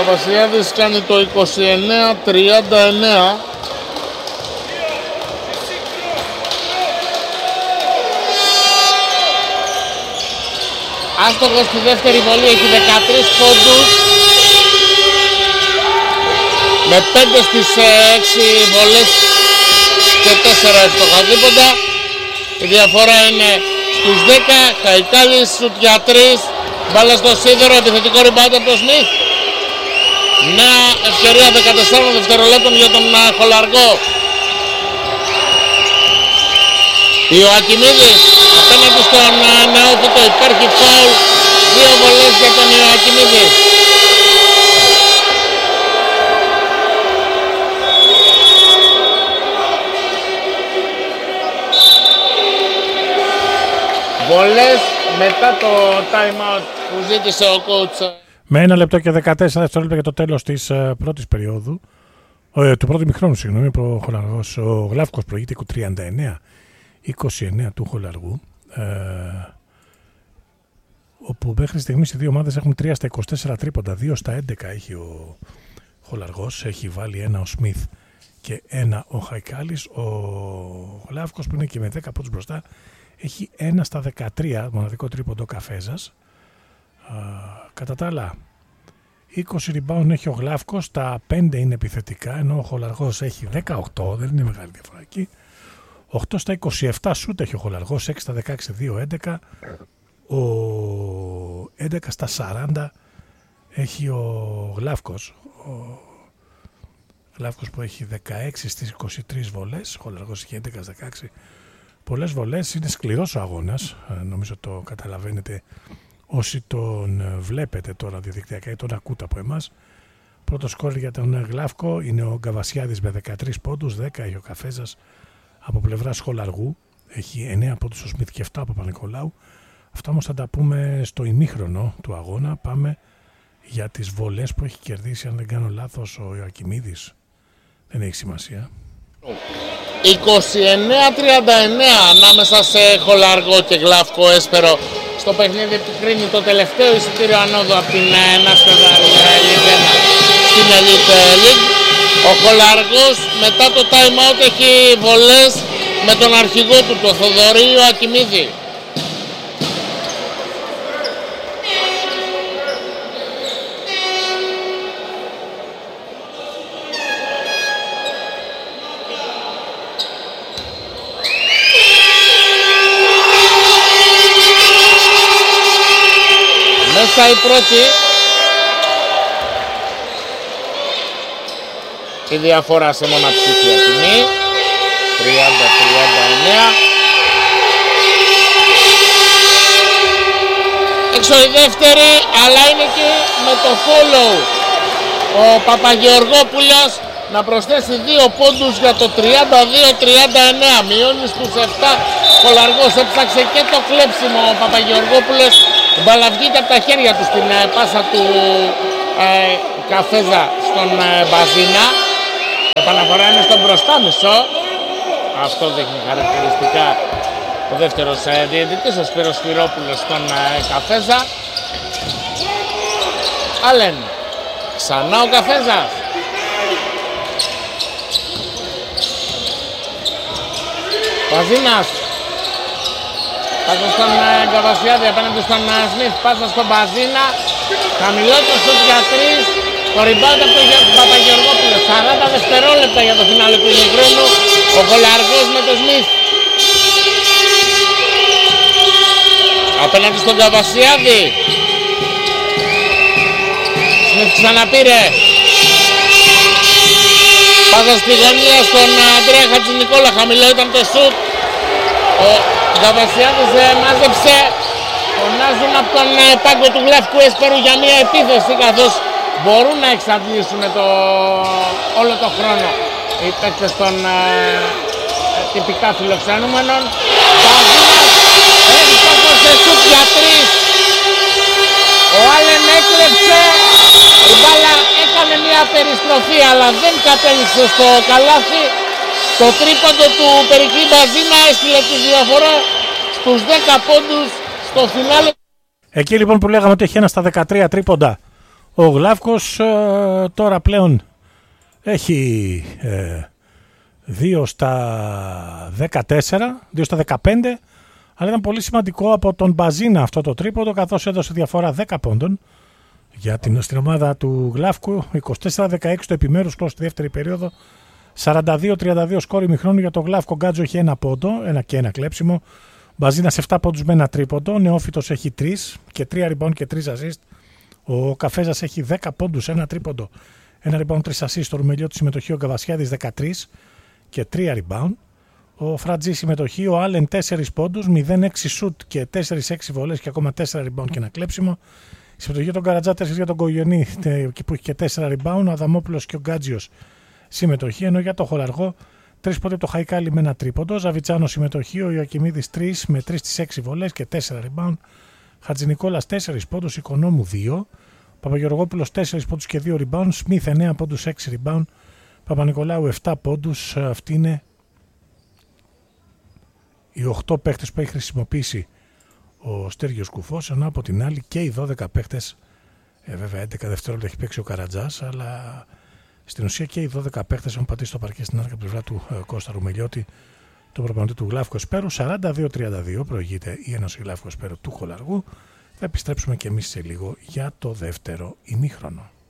Καβασιάδης κάνει το 29-39. Άστοχος στη δεύτερη βολή, έχει 13 πόντους. Με 5 στις 6 βολές και 4 εύστοχα δίποτα. Η διαφορά είναι στους 10. Καϊκάλης, σουτ για 3. Μπάλα στο σίδερο, επιθετικό rebound από τον Σμιθ. Νέα ευκαιρία 14 δευτερολέπτων για τον Χολαργό. Ιωακιμίδης απέναντι στον Νεόφυτο, υπάρχει φάουλ. 2 βολές για τον Ιωακιμίδη. Βολές μετά το time out που ζήτησε ο coach. Με 1 λεπτό και 14 δευτερόλεπτα για το τέλος της πρώτης περίοδου, του πρώτου μηχρόνου, συγγνώμη, ο Γλάφκος προηγείται 39-29 του Χολαργού, όπου μέχρι στιγμής οι δύο ομάδες έχουν 3 στα 24 τρίποντα, 2 στα 11 έχει ο Χολαργός, έχει βάλει 1 ο Σμιθ και 1 ο Χαϊκάλης. Ο Γλάφκος που είναι και με 10 πόντους μπροστά έχει 1 στα 13, μοναδικό τρίποντο Καφέζας. Κατά τα άλλα, 20 rebound έχει ο Γλάφκος, τα 5 είναι επιθετικά, ενώ ο Χολαργός έχει 18, δεν είναι μεγάλη διαφορά εκεί. 8 στα 27 σούτ έχει ο Χολαργός, 6 στα 16, 2, 11. Ο 11 στα 40 έχει ο Γλάφκος. Ο Γλάφκος που έχει 16 στις 23 βολές, ο Χολαργός έχει 11 στα 16. Πολλές βολές, είναι σκληρός ο αγώνας, νομίζω το καταλαβαίνετε όσοι τον βλέπετε τώρα διαδικτυακά ή τον ακούτε από εμάς. Πρώτο σκόρ για τον Γλάφκο είναι ο Γκαβασιάδης με 13 πόντους, 10 έχει ο Καφέζας από πλευράς Χολαργού, έχει 9 πόντους ο Σμιθ και 7 από Παπα-Νικολάου. Αυτά όμως θα τα πούμε στο ημίχρονο του αγώνα. Πάμε για τις βολές που έχει κερδίσει, αν δεν κάνω λάθος, ο Ιωακιμίδης. Δεν έχει σημασία. 29-39 ανάμεσα σε Χολαργό και Γλάφκο Έσπερο στο παιχνίδι που κρίνει το τελευταίο εισιτήριο ανόδου από την National League 1 στην Elite League. Ο Χολαργός μετά το time out έχει βολές με τον αρχηγό του, το Θοδωρή Ιωακιμίδη. Μέσα η πρώτη. Η διαφορά σε μοναψήφια τιμή. 30-39. Έξω η δεύτερη, αλλά είναι και με το follow. Ο Παπαγεωργόπουλος να προσθέσει 2 πόντους για το 32-39. Μειώνει στους 7. Χολαργός έψαξε και το κλέψιμο ο Παπαγεωργόπουλος. Η μπάλα βγήκε από τα χέρια του στην πάσα του Καφέζα στον Μπαζίνα. Η επαναφορά είναι στον μπροστά μισό. Αυτό δείχνει χαρακτηριστικά ο δεύτερος διαιτητής, ο Σπύρος Σπυρόπουλος στον Καφέζα. Άλεν. Ξανά ο Καφέζας. Μπαζίνας. Πάσα στον Γκαβασιάδη απέναντι στον Σμιθ, πάσα στον Μπαζίνα. Χαμηλό το σουτ για 3. Το rebound από τον Παπαγεωργόπουλο. 40 δευτερόλεπτα για το φινάλε του ημιχρόνου. Ο Χολαργός με τον Σμιθ. Απέναντι στον Γκαβασιάδη. Σμιθ ξαναπήρε. Πάσα στη γωνία στον Αντρέα Χατζηνικόλα. Χαμηλό ήταν το σουτ. Ο Γκαβασιάδης μάζεψε. Φωνάζουν από τον πάγκο του Γλάφκου Έσπερου για μια επίθεση, καθώς μπορούν να εξαντλήσουν όλο το χρόνο οι παίκτες των τυπικά φιλοξενούμενων. Μπαζίνας εύστοχος σε σουτ για 3. Ο Άλεν έκλεψε. Η μπάλα έκανε μια περιστροφή, αλλά δεν κατέληξε στο καλάθι. Το τρίποντο του Περικλή Μπαζίνα έστειλε τη διαφορά στους 10 πόντους στο φινάλε. Εκεί λοιπόν που λέγαμε ότι έχει 1 στα 13 τρίποντα Ο Γλάφκος τώρα πλέον έχει 2 στα 14, 2 στα 15, αλλά ήταν πολύ σημαντικό από τον Μπαζίνα αυτό το τρίποντο, καθώς έδωσε διαφορά 10 πόντων για στην ομάδα του Γλάφκου. 24-16 το επιμέρους κλώς στη δεύτερη περίοδο, 42-32 σκόρ ημιχρόνου για τον Γλάφκο. Γκάτζο έχει 1 πόντο, και ένα κλέψιμο. Μπαζίνας 7 πόντους με 1 τρίποντο. Νεόφυτος έχει 3 και 3 rebound και 3 assist. Ο Καφέζας έχει 10 πόντους, 1 τρίποντο, 1 rebound, 3 assist. Στο Ρουμελιώτη συμμετοχή ο Γκαβασιάδης 13 και 3 rebound. Ο Φρατζή συμμετοχή, ο Άλεν 4 πόντους, 0-6 shoot και 4-6 βολές και ακόμα 4 rebound και ένα κλέψιμο. Συμμετοχή των Καρατζά 4 για τον Κογιονί, εκεί που έχει και 4 rebound. Ο Αδαμόπουλος και ο Γκάτζιος συμμετοχή, ενώ για το Χολαργό 3 πόντοι από το Χαϊκάλι με 1 τρίποντο. Ζαβιτσάνο συμμετοχή, ο Ιωακιμίδης 3 με 3 στις 6 βολές και 4 rebound. Χατζηνικόλας 4 πόντους, Οικονόμου 2. Παπαγεωργόπουλος 4 πόντους και 2 rebound. Σμιθ 9 πόντους, 6 rebound. Παπα-Νικολάου 7 πόντους. Αυτοί είναι οι 8 παίχτες που έχει χρησιμοποιήσει ο Στέργιος Κουφός, ενώ από την άλλη και οι 12 παίχτες, βέβαια 11 δευτερόλεπτα έχει παίξει ο Καρατζάς, αλλά στην ουσία και οι 12 παίχτες έχουν πατήσει το παρκέ στην άρκα πλευρά του Κώστα Ρουμελιώτη, τον προπονητή του Γλάφκο Σπέρου. 42-32 προηγείται η Ένωση Γλάφκο Σπέρου του Χολαργού. Θα επιστρέψουμε και εμείς σε λίγο για το δεύτερο ημίχρονο.